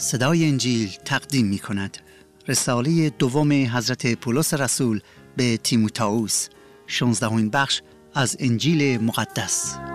صدای انجیل تقدیم می کند. رساله دوم حضرت پولس رسول به تیموتائوس، 16مین بخش از انجیل مقدس.